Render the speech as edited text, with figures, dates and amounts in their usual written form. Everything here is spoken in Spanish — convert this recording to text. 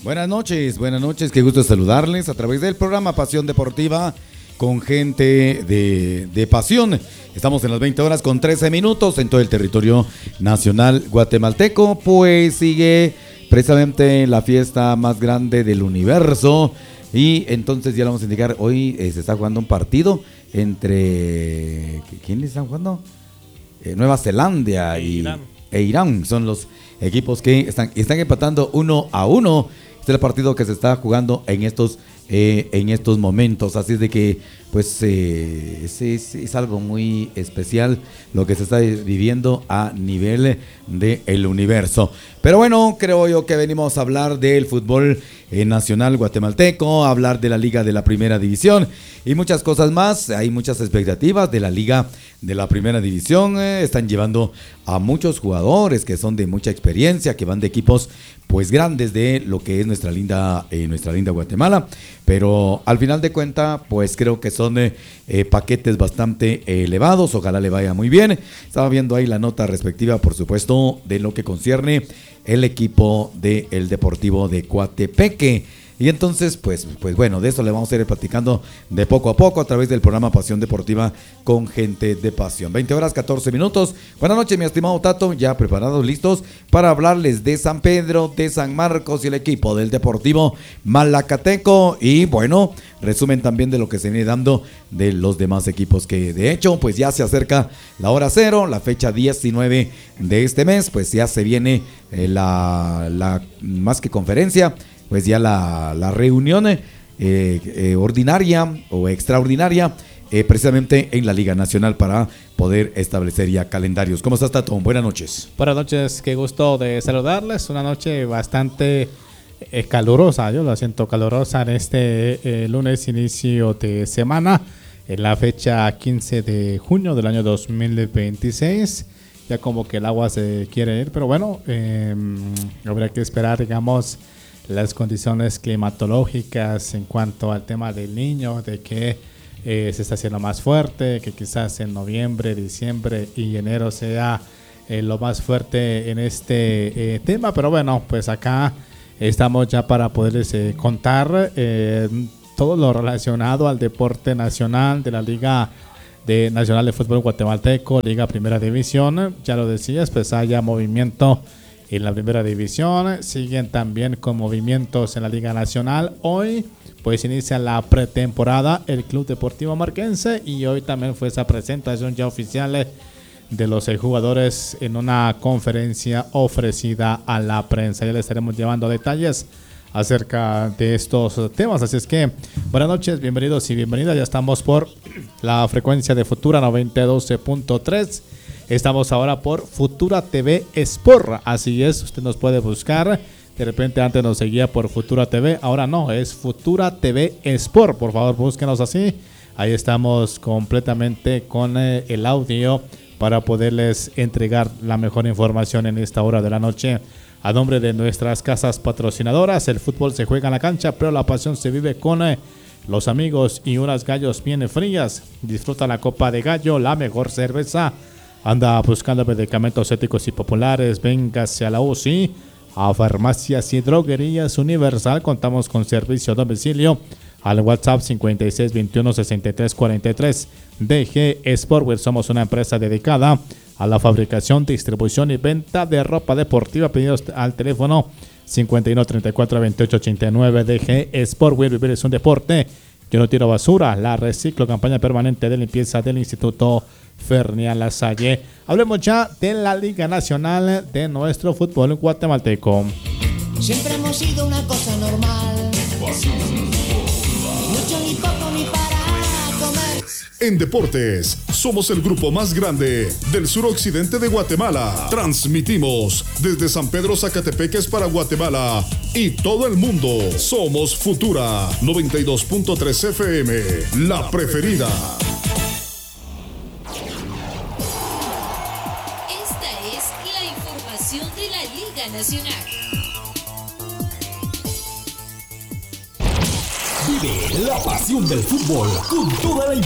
Buenas noches, qué gusto saludarles a través del programa Pasión Deportiva con gente de pasión. Estamos en las 20 horas con 13 minutos en todo el territorio nacional guatemalteco, pues sigue precisamente la fiesta más grande del universo y entonces ya lo vamos a indicar, hoy se está jugando un partido entre... ¿Quiénes están jugando? Nueva Zelanda e Irán, son los equipos que están empatando 1-1. Este es el partido que se está jugando en estos momentos, así es de que pues es algo muy especial lo que se está viviendo a nivel del universo. Pero bueno, creo yo que venimos a hablar del fútbol nacional guatemalteco, a hablar de la Liga de la Primera División y muchas cosas más. Hay muchas expectativas de la Liga de la Primera División. Están llevando a muchos jugadores que son de mucha experiencia, que van de equipos pues grandes de lo que es nuestra linda Guatemala, pero al final de cuentas pues creo que son paquetes bastante elevados. Ojalá le vaya muy bien. Estaba viendo ahí la nota respectiva, por supuesto, de lo que concierne el equipo del Deportivo de Coatepeque. Y entonces, pues bueno, de eso le vamos a ir platicando de poco a poco a través del programa Pasión Deportiva con gente de pasión. 20 horas, 14 minutos. Buenas noches, mi estimado Tato. Ya preparados, listos para hablarles de San Pedro, de San Marcos y el equipo del Deportivo Malacateco. Y bueno, resumen también de lo que se viene dando de los demás equipos que de hecho, pues ya se acerca la hora cero, la fecha 19 de este mes. Pues ya se viene la más que conferencia, pues ya la reunión ordinaria o extraordinaria precisamente en la Liga Nacional para poder establecer ya calendarios. ¿Cómo estás, Tato? Buenas noches. Buenas noches, qué gusto de saludarles. Una noche bastante calurosa, yo la siento calurosa en este lunes inicio de semana, en la fecha 15 de junio del año 2026. Ya como que el agua se quiere ir, pero bueno, habrá que esperar, digamos, las condiciones climatológicas en cuanto al tema del Niño, de que se está haciendo más fuerte, que quizás en noviembre, diciembre y enero sea lo más fuerte en este tema, pero bueno, pues acá estamos ya para poderles contar todo lo relacionado al deporte nacional de la Liga Nacional de Fútbol Guatemalteco, Liga Primera División. Ya lo decías, pues haya movimiento en la Primera División, siguen también con movimientos en la Liga Nacional. Hoy pues inicia la pretemporada el Club Deportivo Marquense y hoy también fue esa presentación ya oficial de los jugadores en una conferencia ofrecida a la prensa. Ya les estaremos llevando detalles acerca de estos temas, así es que buenas noches, bienvenidos y bienvenidas. Ya estamos por la frecuencia de Futura 92.3. Estamos ahora por Futura TV Sport, así es, usted nos puede buscar. De repente antes nos seguía por Futura TV, ahora no, es Futura TV Sport. Por favor, búsquenos así. Ahí estamos completamente con el audio para poderles entregar la mejor información en esta hora de la noche. A nombre de nuestras casas patrocinadoras, el fútbol se juega en la cancha, pero la pasión se vive con los amigos y unas gallos bien frías. Disfruta la Copa de Gallo, la mejor cerveza. Anda buscando medicamentos éticos y populares, véngase a la UCI, a Farmacias y Droguerías Universal. Contamos con servicio a domicilio al WhatsApp 56 21 63 43. DG Sportwear, somos una empresa dedicada a la fabricación, distribución y venta de ropa deportiva. Pedidos al teléfono 51 34 28 89. DG Sportwear, vivir es un deporte. Yo no tiro basura, la reciclo. Campaña permanente de limpieza del Instituto Fernia Lasalle. Hablemos ya de la Liga Nacional de nuestro fútbol guatemalteco. Siempre hemos sido una cosa normal. Mucho ni poco ni para comer. En deportes, somos el grupo más grande del suroccidente de Guatemala. Transmitimos desde San Pedro Zacatepeques para Guatemala y todo el mundo. Somos Futura 92.3 FM, la preferida. Esta es la información de la Liga Nacional. Vive la pasión del fútbol con toda la